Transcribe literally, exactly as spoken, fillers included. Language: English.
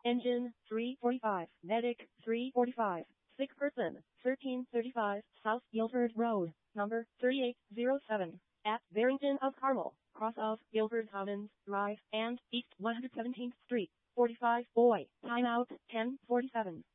Engine, three forty-five. Medic, three forty-five. Sick person, thirteen thirty-five South Guilford Road, number thirty-eight oh seven, at Barrington of Carmel, cross of Guilford Commons Drive, and East one hundred seventeenth Street, forty-five. Boy, timeout, ten forty-seven.